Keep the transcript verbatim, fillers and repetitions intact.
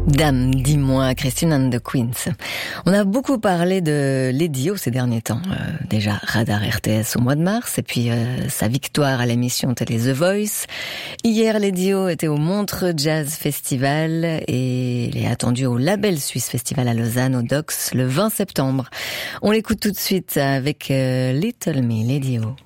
Dame, dis-moi, Christine and the Queens. On a beaucoup parlé de Lady O ces derniers temps. Euh, déjà, Radar R T S au mois de mars, et puis euh, sa victoire à l'émission télé The Voice. Hier, Lady O était au Montreux Jazz Festival et il est attendu au Label Suisse Festival à Lausanne, au Docks, le vingt septembre. On l'écoute tout de suite avec euh, Little Me, Lady O.